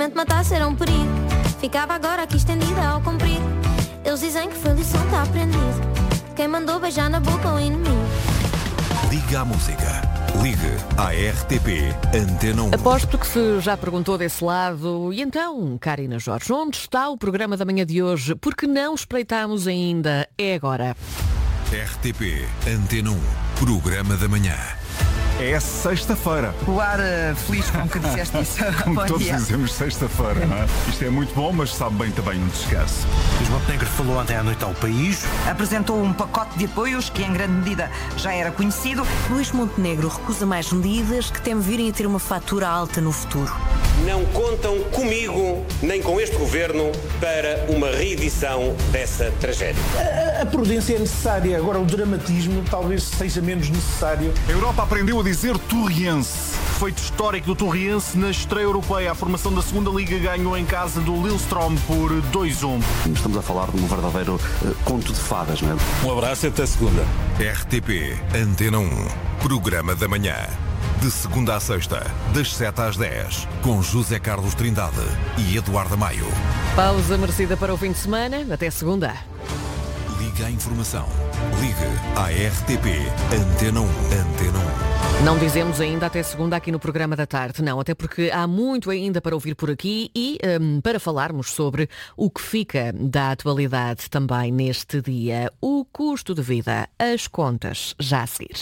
Matasse era um perigo. Ficava agora aqui estendida ao comprido. Eles dizem que foi lição, tá aprendido. Quem mandou beijar na boca o inimigo. Liga à música. Ligue à RTP Antena 1. Aposto que se já perguntou desse lado. E então, Karina Jorge, onde está o programa da manhã de hoje? Porque não espreitamos ainda. É agora. RTP Antena 1. Programa da manhã. É sexta-feira. O ar feliz com que disseste isso. Como Bom todos dia. dizemos, sexta-feira, não é? Isto é muito bom, mas sabe bem também um descanso. Luís Montenegro falou ontem à noite ao País. Apresentou um pacote de apoios que em grande medida já era conhecido. Luís Montenegro recusa mais medidas que temem virem a ter uma fatura alta no futuro. Não contam comigo, nem com este governo, para uma reedição dessa tragédia. A prudência é necessária, agora o dramatismo talvez seja menos necessário. A Europa aprendeu a dizer Torriense. Feito histórico do Torriense na estreia europeia. A formação da segunda Liga ganhou em casa do Lillestrøm por 2-1. Estamos a falar de um verdadeiro conto de fadas, não é? Um abraço e até segunda. RTP Antena 1. Programa da manhã. De segunda à sexta, das 7 às 10, com José Carlos Trindade e Eduardo Maio. Pausa merecida para o fim de semana. Até segunda. Liga à informação. Ligue à RTP Antena 1. Antena 1. Não dizemos ainda até segunda aqui no programa da tarde, não, até porque há muito ainda para ouvir por aqui e para falarmos sobre o que fica da atualidade também neste dia. O custo de vida, as contas, já a seguir.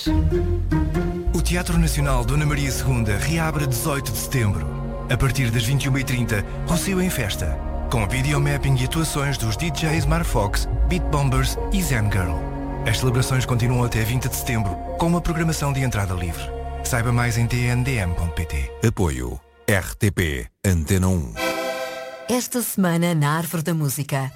O Teatro Nacional Dona Maria II reabre a 18 de setembro. A partir das 21h30, Rocio em Festa, com videomapping e atuações dos DJs Marfox, Beat Bombers e Zen Girl. As celebrações continuam até 20 de setembro, com uma programação de entrada livre. Saiba mais em tndm.pt. Apoio RTP Antena 1. Esta semana na Árvore da Música.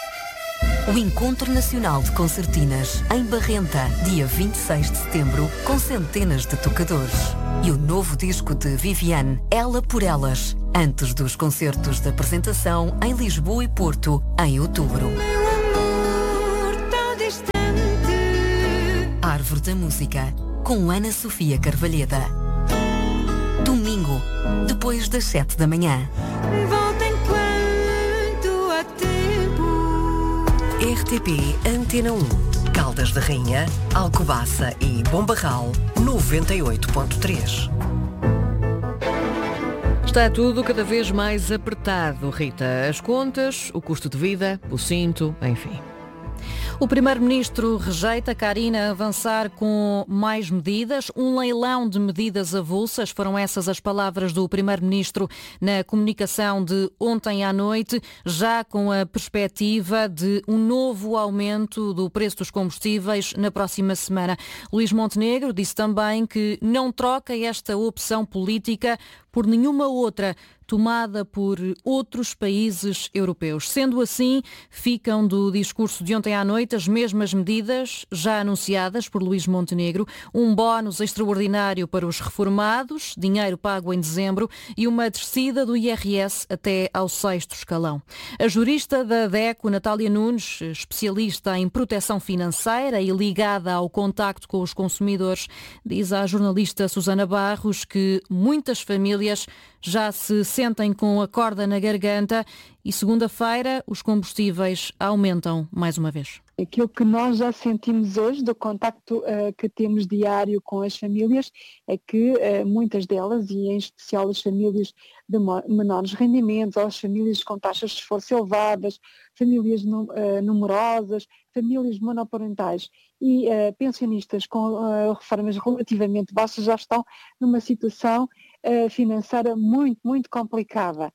O Encontro Nacional de Concertinas, em Barrenta, dia 26 de setembro, com centenas de tocadores. E o novo disco de Viviane, Ela por Elas, antes dos concertos de apresentação em Lisboa e Porto, em outubro. Árvore da Música, com Ana Sofia Carvalheda. Domingo, depois das 7 da manhã. RTP Antena 1, Caldas da Rainha, Alcobaça e Bombarral, 98.3. Está tudo cada vez mais apertado, Rita. As contas, o custo de vida, o cinto, enfim. O Primeiro-Ministro rejeita, Karina, avançar com mais medidas. Um leilão de medidas avulsas, foram essas as palavras do Primeiro-Ministro na comunicação de ontem à noite, já com a perspectiva de um novo aumento do preço dos combustíveis na próxima semana. Luís Montenegro disse também que não troca esta opção política por nenhuma outra tomada por outros países europeus. Sendo assim, ficam do discurso de ontem à noite as mesmas medidas já anunciadas por Luís Montenegro, um bónus extraordinário para os reformados, dinheiro pago em dezembro, e uma descida do IRS até ao 6º escalão. A jurista da DECO, Natália Nunes, especialista em proteção financeira e ligada ao contacto com os consumidores, diz à jornalista Susana Barros que muitas famílias já se sentem com a corda na garganta e segunda-feira os combustíveis aumentam mais uma vez. Aquilo que nós já sentimos hoje, do contacto que temos diário com as famílias, é que muitas delas, e em especial as famílias de menores rendimentos, ou as famílias com taxas de esforço elevadas, famílias numerosas, famílias monoparentais e pensionistas com reformas relativamente baixas, já estão numa situação financeira muito, muito complicada.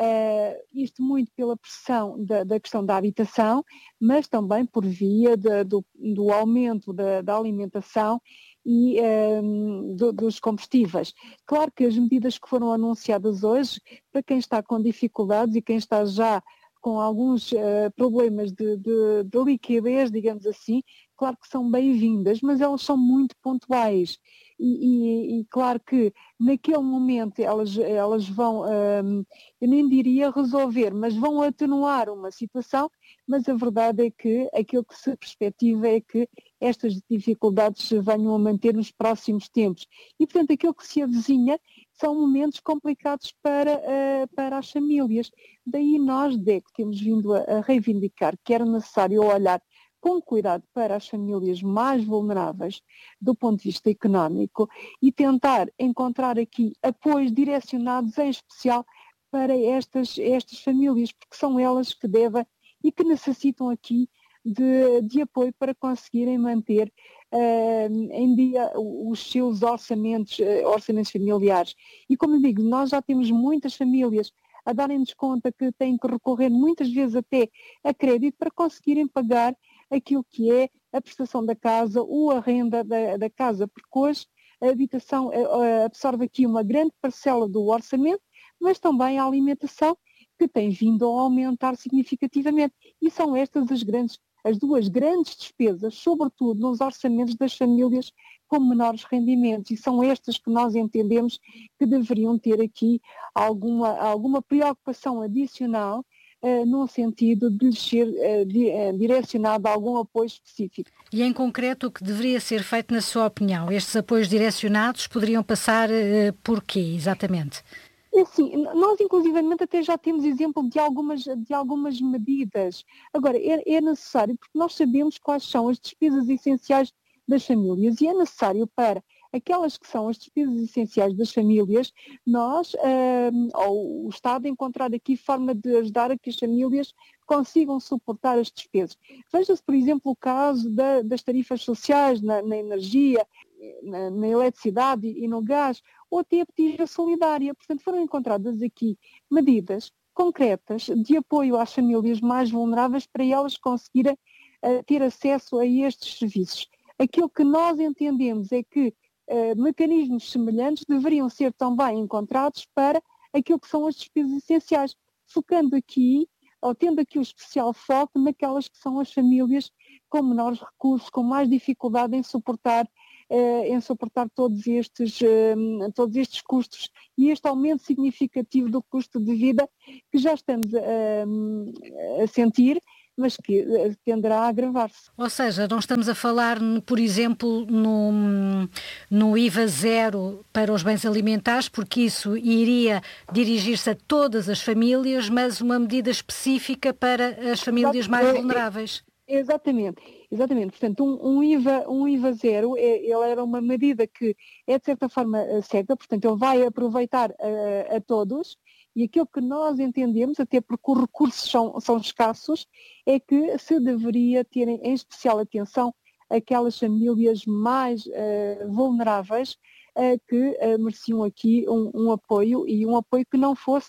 Isto muito pela pressão da questão da habitação, mas também por via do aumento da alimentação e dos combustíveis. Claro que as medidas que foram anunciadas hoje, para quem está com dificuldades e quem está já com alguns problemas de liquidez, digamos assim, claro que são bem-vindas, mas elas são muito pontuais. E claro que naquele momento elas vão, eu nem diria resolver, mas vão atenuar uma situação, mas a verdade é que aquilo que se perspectiva é que estas dificuldades se venham a manter nos próximos tempos. E, portanto, aquilo que se avizinha são momentos complicados para as famílias. Daí nós, DECO, temos vindo a reivindicar que era necessário olhar com cuidado para as famílias mais vulneráveis do ponto de vista económico e tentar encontrar aqui apoios direcionados em especial para estas famílias, porque são elas que devem e que necessitam aqui de apoio para conseguirem manter em dia os seus orçamentos familiares. E como digo, nós já temos muitas famílias a darem-nos conta que têm que recorrer muitas vezes até a crédito para conseguirem pagar aquilo que é a prestação da casa ou a renda da casa, porque hoje a habitação absorve aqui uma grande parcela do orçamento, mas também a alimentação, que tem vindo a aumentar significativamente. E são estas as duas grandes despesas, sobretudo nos orçamentos das famílias com menores rendimentos, e são estas que nós entendemos que deveriam ter aqui alguma preocupação adicional num sentido de lhes ser direcionado a algum apoio específico. E em concreto, o que deveria ser feito na sua opinião? Estes apoios direcionados poderiam passar por quê, exatamente? Sim, nós inclusivamente até já temos exemplo de algumas medidas. Agora, é necessário, porque nós sabemos quais são as despesas essenciais das famílias e é necessário para aquelas que são as despesas essenciais das famílias, nós, ou o Estado, encontrar aqui forma de ajudar a que as famílias consigam suportar as despesas. Veja-se, por exemplo, o caso das tarifas sociais na energia, na eletricidade e no gás, ou até a botija solidária. Portanto, foram encontradas aqui medidas concretas de apoio às famílias mais vulneráveis para elas conseguirem ter acesso a estes serviços. Aquilo que nós entendemos é que mecanismos semelhantes deveriam ser também encontrados para aquilo que são as despesas essenciais, focando aqui, ou tendo aqui o especial foco naquelas que são as famílias com menores recursos, com mais dificuldade em suportar todos estes custos e este aumento significativo do custo de vida que já estamos a sentir, mas que tenderá a agravar-se. Ou seja, não estamos a falar, por exemplo, no IVA zero para os bens alimentares, porque isso iria dirigir-se a todas as famílias, mas uma medida específica para as famílias mais vulneráveis. Exatamente. Portanto, um IVA zero, ele era uma medida que é de certa forma certa, portanto ele vai aproveitar a todos, e aquilo que nós entendemos, até porque os recursos são escassos, é que se deveria ter em especial atenção aquelas famílias mais vulneráveis que mereciam aqui um apoio, e um apoio que não fosse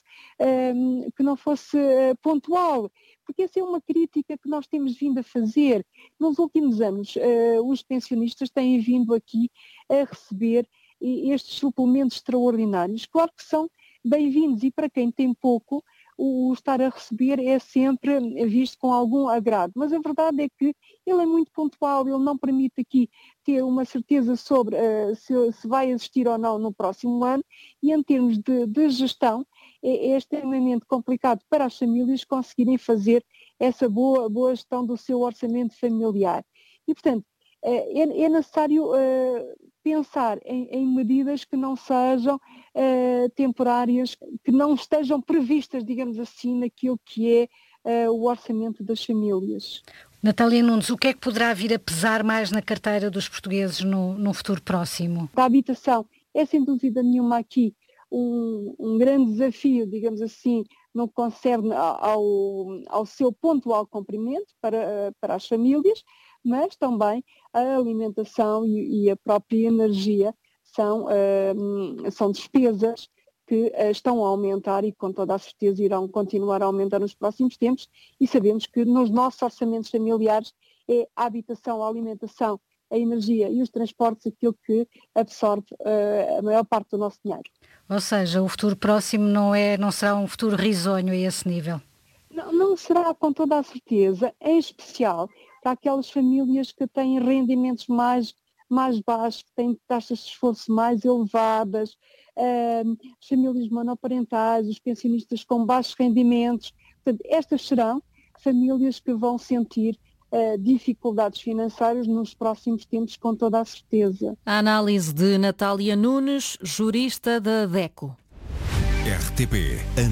pontual. Porque essa é uma crítica que nós temos vindo a fazer. Nos últimos anos, os pensionistas têm vindo aqui a receber estes suplementos extraordinários. Claro que são bem-vindos, e para quem tem pouco, o estar a receber é sempre visto com algum agrado. Mas a verdade é que ele é muito pontual, ele não permite aqui ter uma certeza sobre se vai existir ou não no próximo ano, e em termos de gestão, é extremamente complicado para as famílias conseguirem fazer essa boa gestão do seu orçamento familiar. E, portanto, é necessário pensar em medidas que não sejam temporárias, que não estejam previstas, digamos assim, naquilo que é o orçamento das famílias. Natália Nunes, o que é que poderá vir a pesar mais na carteira dos portugueses no futuro próximo? A habitação é, sem dúvida nenhuma, aqui um grande desafio, digamos assim, no que concerne ao seu pontual cumprimento para as famílias, mas também a alimentação e a própria energia são despesas que estão a aumentar e com toda a certeza irão continuar a aumentar nos próximos tempos, e sabemos que nos nossos orçamentos familiares é a habitação, a alimentação, a energia e os transportes aquilo que absorve a maior parte do nosso dinheiro. Ou seja, o futuro próximo não será um futuro risonho a esse nível? Não será, com toda a certeza, em especial para aquelas famílias que têm rendimentos mais baixos, que têm taxas de esforço mais elevadas, as famílias monoparentais, os pensionistas com baixos rendimentos. Portanto, estas serão famílias que vão sentir dificuldades financeiras nos próximos tempos, com toda a certeza. A análise de Natália Nunes, jurista da DECO. RTP